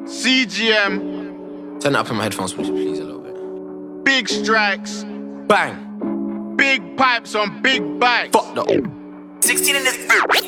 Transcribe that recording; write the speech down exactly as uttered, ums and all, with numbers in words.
C G M. Turn it up in my headphones, please, please, a little bit. Big strikes. Bang. Big pipes on big bikes. Fuck the. sixteen in this.